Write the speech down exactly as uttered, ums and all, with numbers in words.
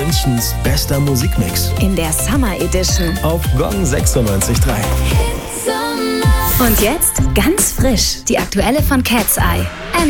Münchens bester Musikmix. In der Summer Edition. Auf Gong sechsundneunzig Komma drei. Und jetzt ganz frisch, die aktuelle von Cat's Eye.